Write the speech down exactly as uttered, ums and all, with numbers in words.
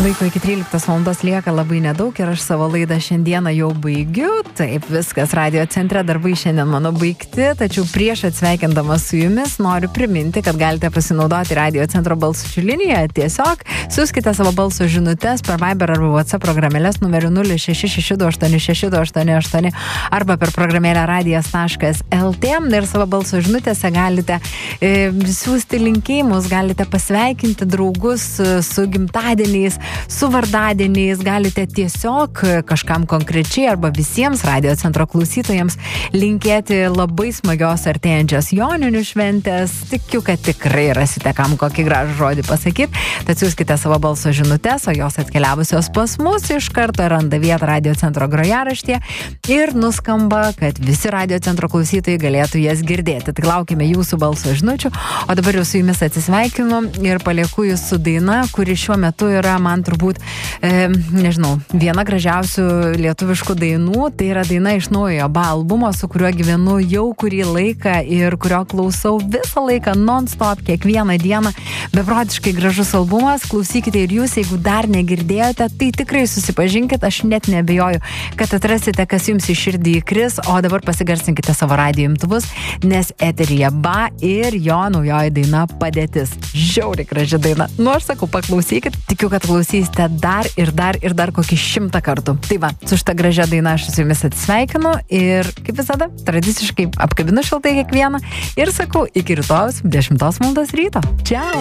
Laiko iki tryliktos valandos lieka labai nedaug ir aš savo laidą šiandieną jau baigiu. Taip, viskas, radio centre darbai šiandien mano baigti, tačiau prieš atsveikindamas su jumis noriu priminti, kad galite pasinaudoti radio centro balso liniją. Tiesiog siųskite savo balso žinutes per Viber arba WhatsApp programėlės numeriu nulis šeši šeši du aštuoni šeši du aštuoni aštuoni arba per programėlę radijas taškas el tė ir savo balso žinutėse galite e, siūsti linkėjimus, galite pasveikinti draugus su gimtadieniais, su vardadieniais, galite tiesiog kažkam konkrečiai arba visiems radio centro klausytojams linkėti labai smagios artėjančios joninių šventės. Tikiu, kad tikrai rasite kam kokį gražų žodį pasakyti. Tad siųskite savo balso žinutes, o jos atkeliavusios pas mus iš karto randa vietą radio centro grojaraštyje ir nuskamba, kad visi radio centro klausytojai galėtų jas girdėti. Tai laukime jūsų balso žinučių, o dabar jau su jumis atsisveikinu ir palieku jūs su daina, kuri šiuo metu yra man turbūt, e, nežinau, viena gražiausių lietuviškų dainų. Tai yra daina iš naujojo B A albumo, su kuriuo gyvenu jau kurį laiką ir kurio klausau visą laiką non-stop, kiekvieną dieną. Beprotiškai gražus albumas, klausykite ir jūs, jeigu dar negirdėjote, tai tikrai susipažinkit, aš net nebejoju, kad atrasite, kas jums į širdį įkris, o dabar pasigarsinkite savo radijo imtuvus, nes eteryje B A ir jo naujoji daina Padėtis. Žiauriai graži daina. Nu, aš sakau, paklausykit, tikiu, kad klausysite dar ir dar ir dar kokį šimtą kartų. Tai va, su šitą gražią dainą aš su jumis atsisveikinu ir, kaip visada, tradiciškai apkabinu šiltai kiekvieną ir sakau, iki rytojus dešimtos valandos ryto. Čiau!